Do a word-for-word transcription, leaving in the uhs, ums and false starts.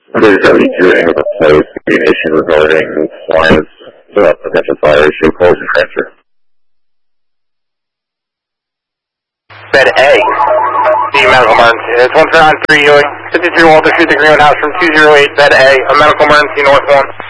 Under seventy-two, any replace communication regarding clients, uh, potential fire issue, close and transfer. Bed A, the medical emergency. It's one four nine three Ewing, fifty-three Walter Street, the Greenwood House from two zero eight, bed A, a medical emergency, north one.